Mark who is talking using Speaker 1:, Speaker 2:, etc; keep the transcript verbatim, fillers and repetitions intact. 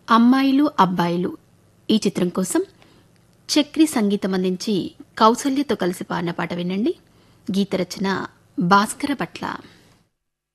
Speaker 1: అమ్మాయిలు అబ్బాయిలు ఈ చిత్రం కోసం చక్రి సంగీతం అందించి కౌసల్యతో కలిసి పాడిన పాట వినండి. గీత రచన భాస్కర భట్ల.